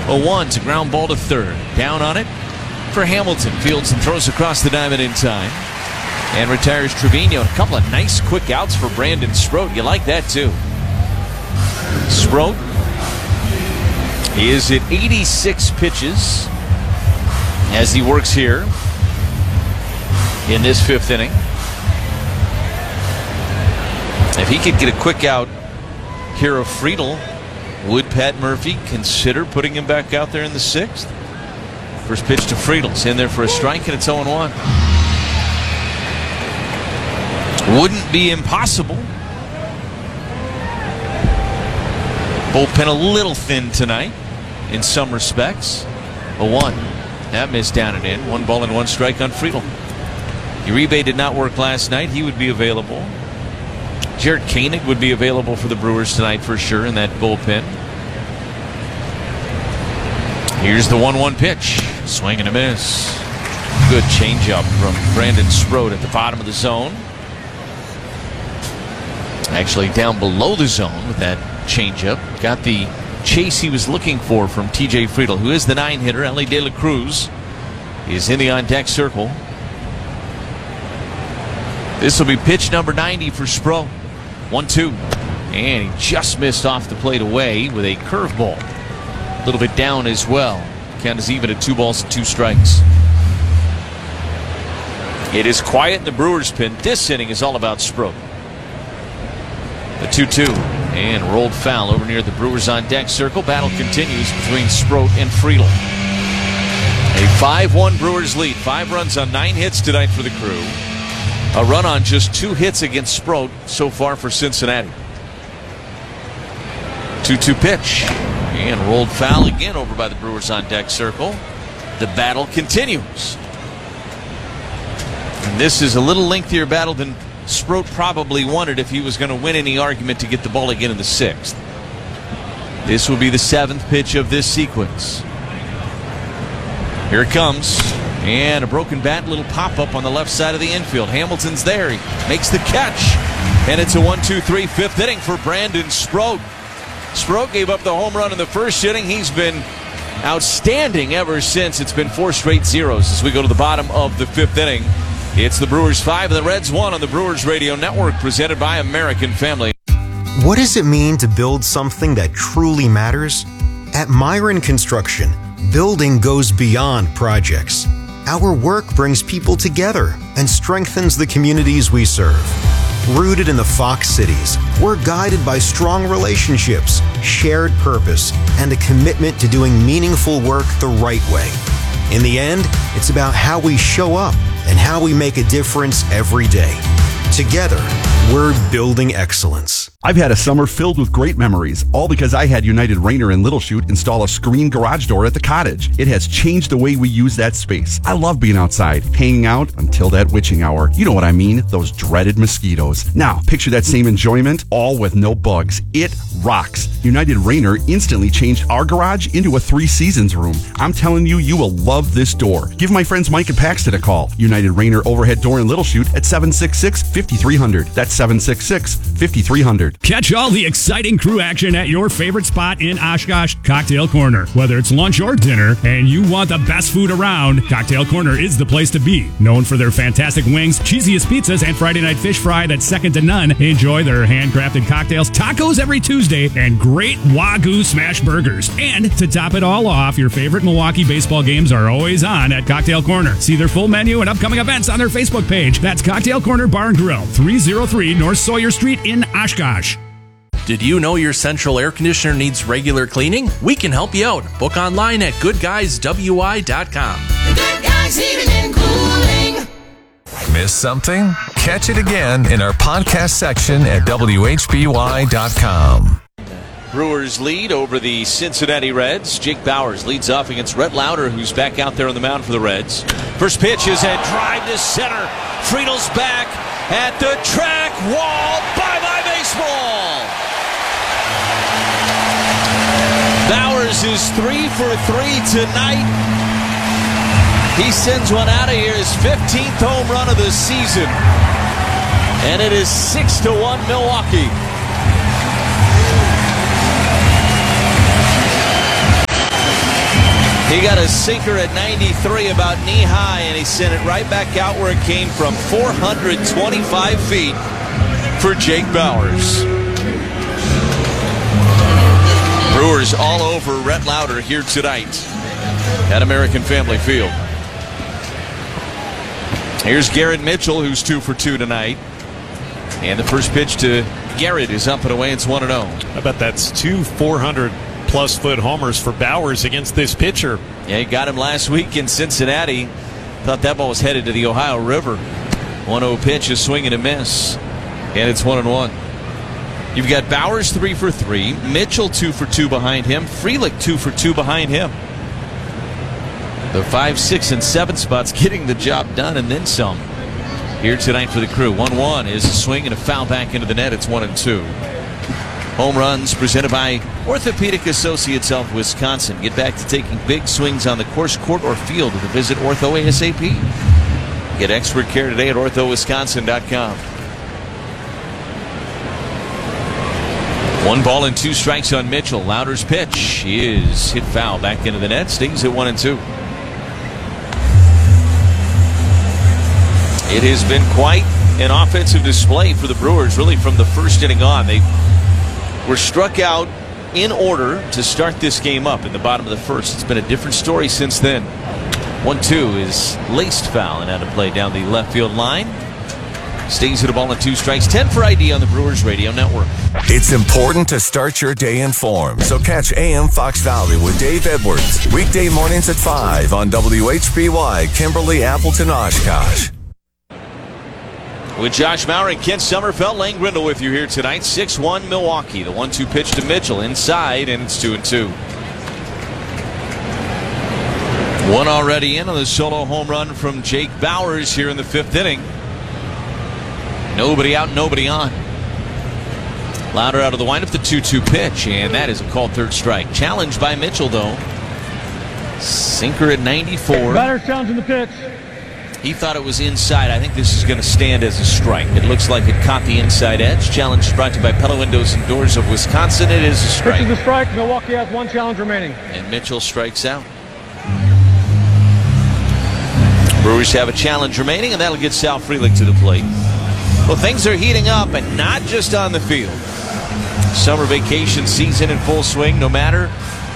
0-1. It's a ground ball to third. Down on it for Hamilton. Fields and throws across the diamond in time. And retires Trevino. A couple of nice quick outs for Brandon Sproat. You like that too. Sproat is at 86 pitches as he works here in this fifth inning. If he could get a quick out here of Friedl, would Pat Murphy consider putting him back out there in the sixth? First pitch to Friedl. It's in there for a strike, and it's 0-1. Wouldn't be impossible. Bullpen a little thin tonight in some respects. 0-1. That missed down and in. 1 ball and 1 strike on Friedl. Uribe did not work last night. He would be available. Jared Koenig would be available for the Brewers tonight for sure in that bullpen. Here's the 1-1 pitch. Swing and a miss. Good changeup from Brandon Sproat at the bottom of the zone. Actually down below the zone with that changeup. Got the chase he was looking for from TJ Friedl, who is the 9-hitter. Ellie De La Cruz is in the on-deck circle. This will be pitch number 90 for Sproat. 1-2. And he just missed off the plate away with a curveball. A little bit down as well. Count is even at 2 balls and 2 strikes. It is quiet in the Brewers pen. This inning is all about Sproat. The 2-2. And rolled foul over near the Brewers on deck circle. Battle continues between Sproat and Friedl. A 5-1 Brewers lead. 5 runs on 9 hits tonight for the Crew. A run on just 2 hits against Sproat so far for Cincinnati. 2-2 pitch. And rolled foul again over by the Brewers on deck circle. The battle continues. And this is a little lengthier battle than Sproat probably wanted if he was going to win any argument to get the ball again in the 6th. This will be the 7th pitch of this sequence. Here it comes. And a broken bat, little pop-up on the left side of the infield. Hamilton's there. He makes the catch. And it's a 1-2-3 fifth inning for Brandon Sproat. Sproat gave up the home run in the first inning. He's been outstanding ever since. It's been 4 straight zeros as we go to the bottom of the 5th inning. It's the Brewers 5 and the Reds 1 on the Brewers Radio Network, presented by American Family. What does it mean to build something that truly matters? At Myron Construction, building goes beyond projects. Our work brings people together and strengthens the communities we serve. Rooted in the Fox cities, we're guided by strong relationships, shared purpose, and a commitment to doing meaningful work the right way. In the end, it's about how we show up and how we make a difference every day. Together, we're building excellence. I've had a summer filled with great memories, all because I had United Rayner in Little Chute install a screen garage door at the cottage. It has changed the way we use that space. I love being outside, hanging out until that witching hour. You know what I mean, those dreaded mosquitoes. Now, picture that same enjoyment, all with no bugs. It rocks. United Rayner instantly changed our garage into a 3 Seasons room. I'm telling you, you will love this door. Give my friends Mike and Paxton a call. United Rayner overhead door in Little Chute at 766-5300. That's 766-5300. Catch all the exciting Crew action at your favorite spot in Oshkosh, Cocktail Corner. Whether it's lunch or dinner and you want the best food around, Cocktail Corner is the place to be. Known for their fantastic wings, cheesiest pizzas, and Friday night fish fry that's second to none, enjoy their handcrafted cocktails, tacos every Tuesday, and great Wagyu smash burgers. And to top it all off, your favorite Milwaukee baseball games are always on at Cocktail Corner. See their full menu and upcoming events on their Facebook page. That's Cocktail Corner Bar and Grill, 303 North Sawyer Street in Oshkosh. Did you know your central air conditioner needs regular cleaning? We can help you out. Book online at goodguyswi.com. Good Guys Heating and Cooling. Miss something? Catch it again in our podcast section at WHBY.com. Brewers lead over the Cincinnati Reds. Jake Bauers leads off against Rhett Lauder, who's back out there on the mound for the Reds. First pitch is a drive to center. Friedel's back at the track wall. Bye-bye baseball. Bauers is 3 for 3 tonight. He sends one out of here, his 15th home run of the season. And it is 6-1 Milwaukee. He got a sinker at 93 about knee high, and he sent it right back out where it came from, 425 feet for Jake Bauers. Brewers all over Rhett Lauder here tonight at American Family Field. Here's Garrett Mitchell, who's 2 for 2 tonight. And the first pitch to Garrett is up and away. It's 1-0. I bet that's 2 400-plus foot homers for Bauers against this pitcher. Yeah, he got him last week in Cincinnati. Thought that ball was headed to the Ohio River. 1-0 pitch, a swing and a miss. And it's 1-1. You've got Bauers 3 for 3. Mitchell 2 for 2 behind him. Frelick 2 for 2 behind him. The 5, 6, and 7 spots getting the job done and then some. Here tonight for the Crew. 1-1 is a swing and a foul back into the net. It's 1-2. Home runs presented by Orthopedic Associates of Wisconsin. Get back to taking big swings on the course, court, or field with a visit Ortho ASAP. Get expert care today at orthowisconsin.com. 1 ball and 2 strikes on Mitchell. Lauder's pitch is hit foul back into the net. Stays at 1-2. It has been quite an offensive display for the Brewers, really, from the first inning on. They were struck out in order to start this game up in the bottom of the first. It's been a different story since then. 1-2 is laced foul and out of play down the left field line. Stays at a ball and 2 strikes. 10 for ID on the Brewers Radio Network. It's important to start your day informed, so catch AM Fox Valley with Dave Edwards. Weekday mornings at 5 on WHBY, Kimberly, Appleton, Oshkosh. With Josh Maurer and Ken Sommerfeld, Lane Grindle with you here tonight. 6-1 Milwaukee. The 1-2 pitch to Mitchell inside, and it's 2-2. One already in on the solo home run from Jake Bauers here in the 5th inning. Nobody out, nobody on. Lauder out of the windup, the 2-2 pitch, and that is a called third strike. Challenged by Mitchell, though. Sinker at 94. Batter challenging the pitch. He thought it was inside. I think this is going to stand as a strike. It looks like it caught the inside edge. Challenge brought to you by Pella Windows and Doors of Wisconsin. It is a strike. This is a strike. Milwaukee has 1 challenge remaining. And Mitchell strikes out. Brewers have a challenge remaining, and that'll get Sal Frelick to the plate. Well, things are heating up, and not just on the field. Summer vacation season in full swing. No matter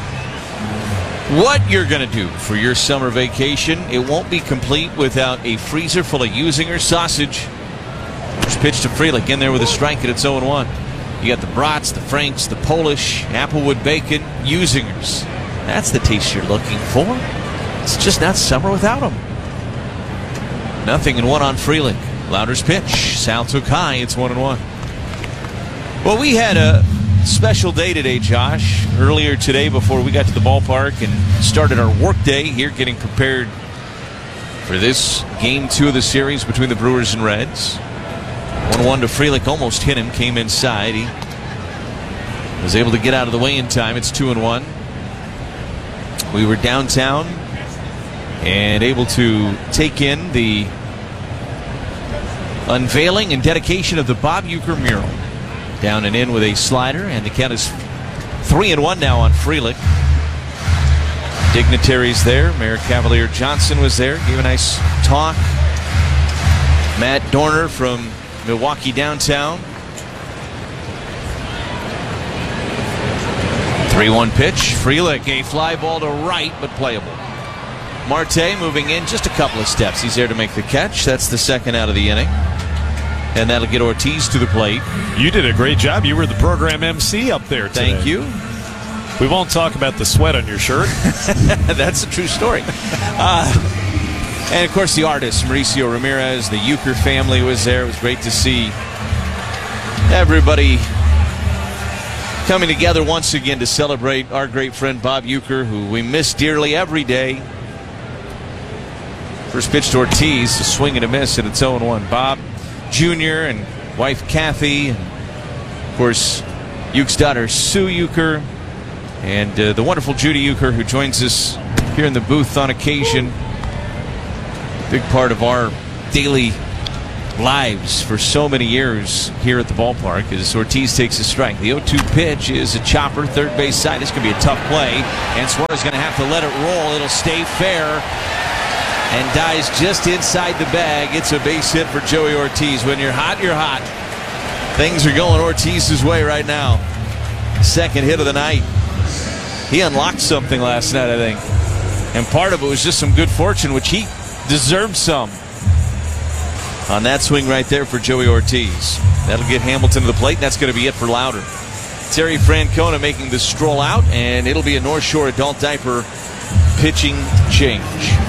what you're going to do for your summer vacation, it won't be complete without a freezer full of Usinger sausage. First pitch to Frelick in there with a strike, and it's 0-1. You got the brats, the franks, the Polish, Applewood bacon, Usingers. That's the taste you're looking for. It's just not summer without them. 0-1 on Frelick. Lauder's pitch. Sal took high. It's 1-1. Well, we had a special day today, Josh. Earlier today, before we got to the ballpark and started our work day here, getting prepared for this game 2 of the series between the Brewers and Reds. 1-1 to Frelick. Almost hit him. Came inside. He was able to get out of the way in time. It's 2-1. We were downtown and able to take in the unveiling and dedication of the Bob Uecker mural. Down and in with a slider, and the count is 3-1 now on Frelick. Dignitaries there. Mayor Cavalier Johnson was there, gave a nice talk. Matt Dorner from Milwaukee downtown. 3-1 pitch. Frelick, a fly ball to right, but playable. Marte moving in just a couple of steps. He's there to make the catch. That's the second out of the inning. And that'll get Ortiz to the plate. You did a great job. You were the program MC up there today. Thank you. We won't talk about the sweat on your shirt. That's a true story. And, of course, the artist, Mauricio Ramirez, the Uecker family was there. It was great to see everybody coming together once again to celebrate our great friend Bob Uecker, who we miss dearly every day. First pitch to Ortiz, a swing and a miss, and it's 0-1. Bob Jr. and wife Kathy, and of course Ueck's daughter Sue Uecker, and the wonderful Judy Uecker, who joins us here in the booth on occasion. Big part of our daily lives for so many years here at the ballpark as Ortiz takes a strike. The 0-2 pitch is a chopper, third base side. This could be a tough play, and Suarez going to have to let it roll. It'll stay fair and dies just inside the bag. It's a base hit for Joey Ortiz. When you're hot, you're hot. Things are going Ortiz's way right now. Second hit of the night. He unlocked something last night, I think. And part of it was just some good fortune, which he deserved some. On that swing right there for Joey Ortiz. That'll get Hamilton to the plate, and that's going to be it for Louder. Terry Francona making the stroll out, and it'll be a North Shore adult diaper pitching change.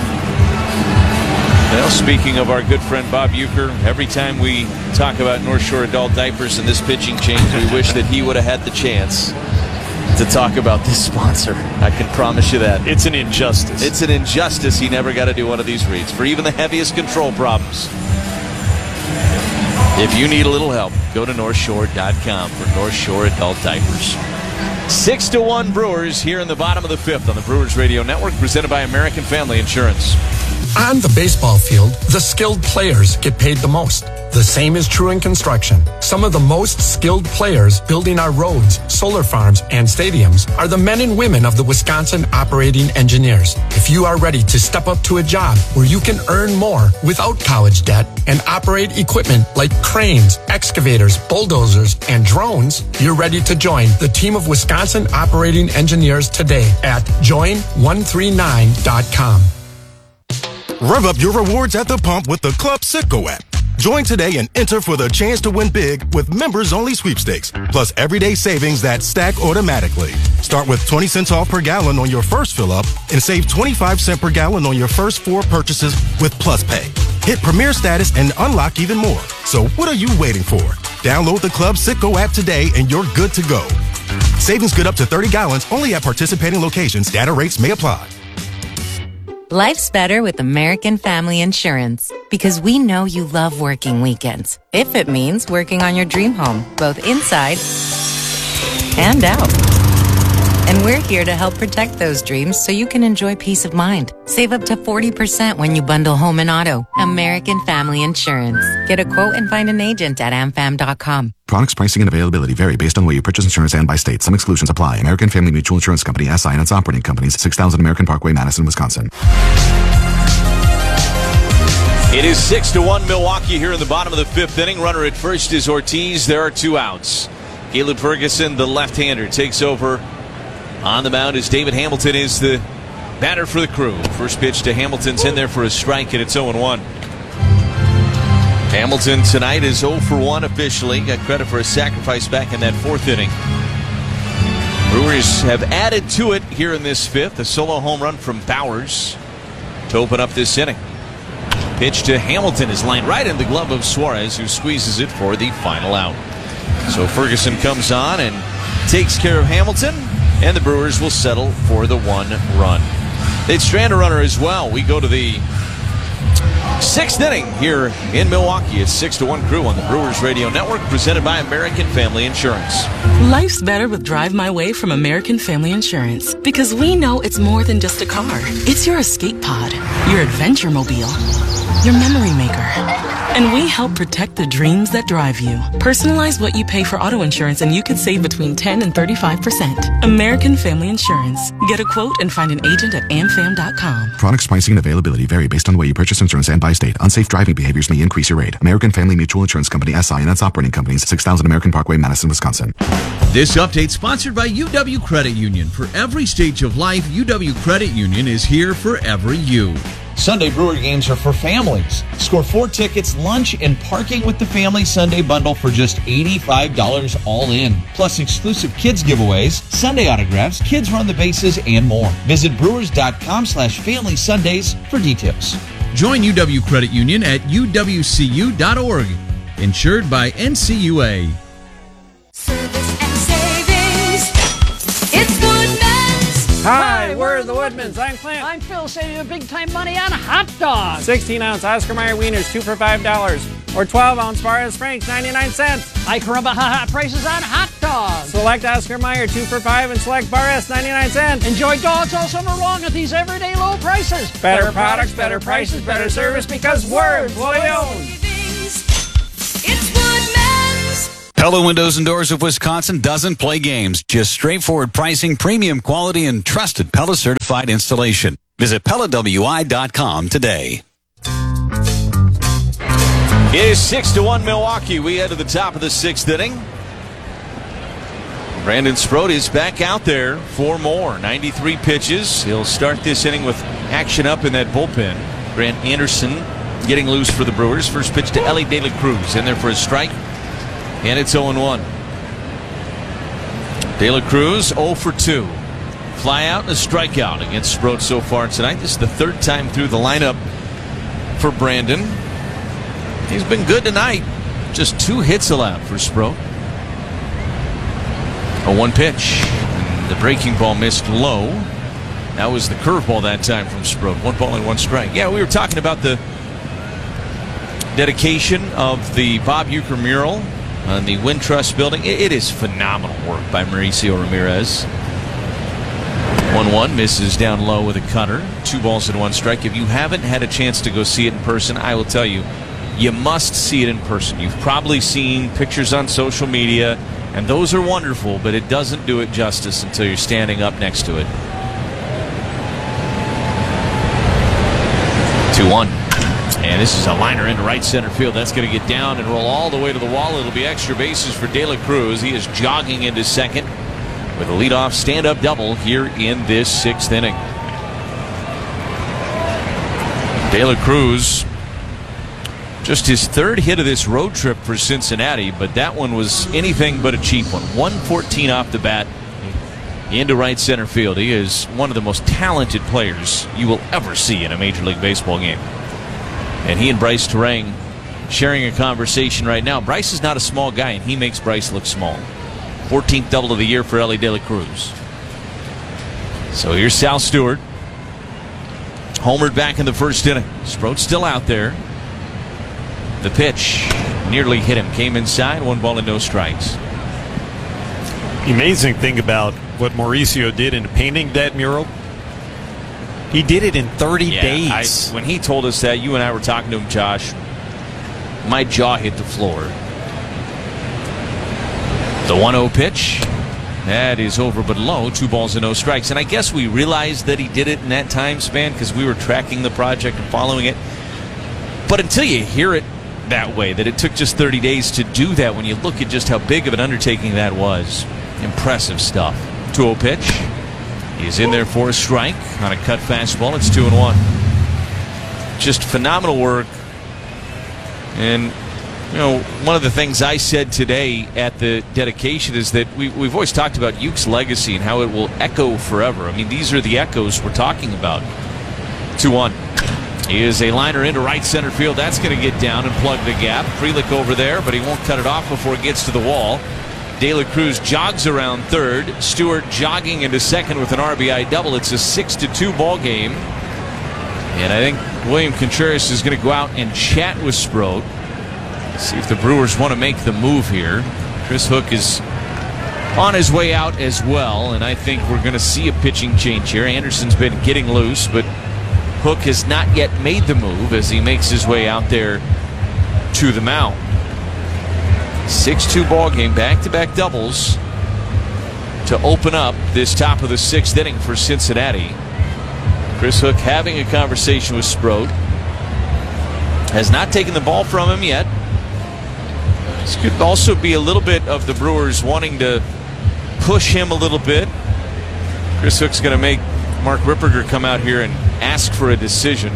Well, speaking of our good friend Bob Uecker, every time we talk about North Shore adult diapers and this pitching change, we wish that he would have had the chance to talk about this sponsor. I can promise you that. It's an injustice. It's an injustice he never got to do one of these reads for even the heaviest control problems. If you need a little help, go to NorthShore.com for North Shore adult diapers. 6-1 Brewers here in the bottom of the fifth on the Brewers Radio Network, presented by American Family Insurance. On the baseball field, the skilled players get paid the most. The same is true in construction. Some of the most skilled players building our roads, solar farms, and stadiums are the men and women of the Wisconsin Operating Engineers. If you are ready to step up to a job where you can earn more without college debt and operate equipment like cranes, excavators, bulldozers, and drones, you're ready to join the team of Wisconsin Operating Engineers today at join139.com. Rev up your rewards at the pump with the Club Citgo app. Join today and enter for the chance to win big with members-only sweepstakes, plus everyday savings that stack automatically. Start with 20 cents off per gallon on your first fill-up and save 25 cents per gallon on your first 4 purchases with Plus Pay. Hit Premier status and unlock even more. So what are you waiting for? Download the Club Citgo app today and you're good to go. Savings good up to 30 gallons only at participating locations. Data rates may apply. Life's better with American Family Insurance because we know you love working weekends. If it means working on your dream home, both inside and out. And we're here to help protect those dreams so you can enjoy peace of mind. Save up to 40% when you bundle home and auto. American Family Insurance. Get a quote and find an agent at amfam.com. Products, pricing, and availability vary based on where you purchase insurance and by state. Some exclusions apply. American Family Mutual Insurance Company, SI, and its operating companies, 6000 American Parkway, Madison, Wisconsin. It is 6-1 Milwaukee here in the bottom of the fifth inning. Runner at first is Ortiz. There are 2 outs. Caleb Ferguson, the left-hander, takes over. On the mound is David Hamilton, is the batter for the Crew. First pitch to Hamilton's in there for a strike, and it's 0-1. Hamilton tonight is 0 for 1 officially. Got credit for a sacrifice back in that 4th inning. Brewers have added to it here in this fifth. A solo home run from Bowers to open up this inning. Pitch to Hamilton is lined right in the glove of Suarez, who squeezes it for the final out. So Ferguson comes on and takes care of Hamilton, and the Brewers will settle for the 1 run. They'd strand a runner as well. We go to the 6th inning here in Milwaukee. It's 6-1 Crew on the Brewers Radio Network, presented by American Family Insurance. Life's better with Drive My Way from American Family Insurance, because we know it's more than just a car. It's your escape pod, your adventure mobile, your memory maker. And we help protect the dreams that drive you. Personalize what you pay for auto insurance and you could save between 10 and 35%. American Family Insurance. Get a quote and find an agent at amfam.com. Products, pricing, and availability vary based on where you purchase insurance and by state. Unsafe driving behaviors may increase your rate. American Family Mutual Insurance Company, SI, and its operating companies, 6000 American Parkway, Madison, Wisconsin. This update sponsored by UW Credit Union. For every stage of life, UW Credit Union is here for every you. Sunday Brewer games are for families. Score 4 tickets, lunch, and parking with the Family Sunday Bundle for just $85 all in. Plus exclusive kids giveaways, Sunday autographs, kids run the bases, and more. Visit brewers.com/Family Sundays for details. Join UW Credit Union at uwcu.org. Insured by NCUA. Hi, we're the Woodmans. I'm Clint. I'm Phil, saving you big time money on hot dogs. 16-ounce Oscar Mayer wieners, 2 for $5. Or 12-ounce Barres Franks, 99 cents. I caramba prices on hot dogs. Select Oscar Mayer, 2 for $5, and select Barres, 99 cents. Enjoy dogs all summer long at these everyday low prices. Better products, better prices, better service, because we're employee owned. Pella Windows and Doors of Wisconsin doesn't play games. Just straightforward pricing, premium quality, and trusted Pella certified installation. Visit PellaWI.com today. It is 6-1 Milwaukee. We head to the top of the 6th inning. Brandon Sproat is back out there for more. 93 pitches. He'll start this inning with action up in that bullpen. Grant Anderson getting loose for the Brewers. First pitch to Elly De La Cruz. In there for a strike. And it's 0-1. De La Cruz 0 for 2. Fly out and a strikeout against Sproat so far tonight. This is the third time through the lineup for Brandon. He's been good tonight. Just 2 hits allowed for Sproat. A 1 pitch. And the breaking ball missed low. That was the curveball that time from Sproat. 1 ball and 1 strike. Yeah, we were talking about the dedication of the Bob Uecker mural on the Wintrust building. It is phenomenal work by Mauricio Ramirez. 1-1, misses down low with a cutter. 2 balls and 1 strike. If you haven't had a chance to go see it in person, I will tell you, you must see it in person. You've probably seen pictures on social media, and those are wonderful, but it doesn't do it justice until you're standing up next to it. 2-1. And this is a liner into right center field. That's going to get down and roll all the way to the wall. It'll be extra bases for De La Cruz. He is jogging into second with a leadoff stand-up double here in this 6th inning. De La Cruz, just his 3rd hit of this road trip for Cincinnati, but that one was anything but a cheap one. 114 off the bat into right center field. He is one of the most talented players you will ever see in a Major League Baseball game. And he and Bryce Terang sharing a conversation right now. Bryce is not a small guy, and he makes Bryce look small. 14th double of the year for Elly De La Cruz. So here's Sal Stewart. Homered back in the 1st inning. Sproat still out there. The pitch nearly hit him. Came inside. 1 ball and no strikes. The amazing thing about what Mauricio did in painting that mural, he did it in 30 days. When he told us that, you and I were talking to him, Josh, my jaw hit the floor. The 1-0 pitch, that is over but low. 2 balls and no strikes. And I guess we realized that he did it in that time span because we were tracking the project and following it. But until you hear it that way, that it took just 30 days to do that, when you look at just how big of an undertaking that was, impressive stuff. 2-0 pitch. He's in there for a strike on a cut fastball. It's 2-1. Just phenomenal work. And, you know, one of the things I said today at the dedication is that we've always talked about Uke's legacy and how it will echo forever. I mean, these are the echoes we're talking about. 2-1. He is a liner into right center field. That's going to get down and plug the gap. Frelick over there, but he won't cut it off before it gets to the wall. De La Cruz jogs around 3rd. Stewart jogging into 2nd with an RBI double. It's a 6-2 ball game. And I think William Contreras is going to go out and chat with Sproat. See if the Brewers want to make the move here. Chris Hook is on his way out as well, and I think we're going to see a pitching change here. Anderson's been getting loose, but Hook has not yet made the move as he makes his way out there to the mound. 6-2 ball game, back-to-back doubles to open up this top of the 6th inning for Cincinnati. Chris Hook having a conversation with Sproat. Has not taken the ball from him yet. This could also be a little bit of the Brewers wanting to push him a little bit. Chris Hook's going to make Mark Ripperger come out here and ask for a decision.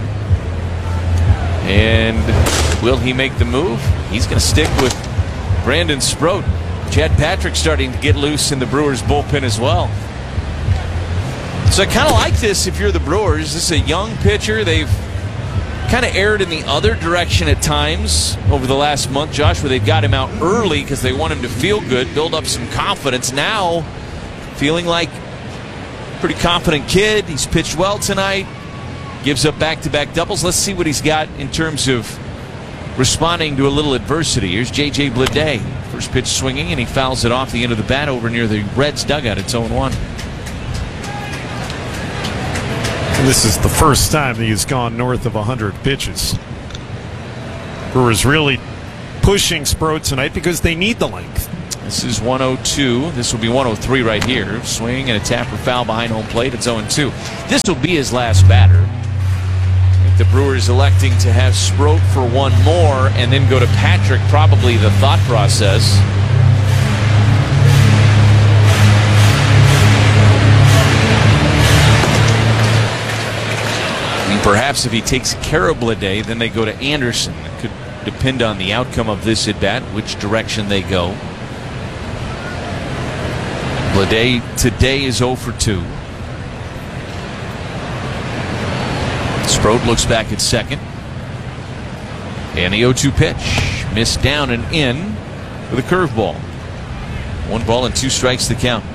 And will he make the move? He's going to stick with Brandon Sproat. Chad Patrick starting to get loose in the Brewers bullpen as well. So I kind of like this if you're the Brewers. This is a young pitcher. They've kind of erred in the other direction at times over the last month, Josh, where they've got him out early because they want him to feel good, build up some confidence. Now, feeling like a pretty confident kid. He's pitched well tonight. Gives up back-to-back doubles. Let's see what he's got in terms of responding to a little adversity. Here's J.J. Bleday. First pitch swinging, and he fouls it off the end of the bat over near the Reds' dugout. It's 0-1. This is the first time that he's gone north of 100 pitches. Brewers really pushing Sproat tonight because they need the length. This is 102. This will be 103 right here. Swing and a tap for foul behind home plate. It's 0-2. This will be his last batter. I think the Brewers electing to have Sproat for one more and then go to Patrick, probably the thought process. And perhaps if he takes care of Bleday, then they go to Anderson. It could depend on the outcome of this at bat, which direction they go. Bleday today is 0 for 2. Sproat looks back at second. And the 0-2 pitch. Missed down and in with a curveball. 1 ball and 2 strikes to count.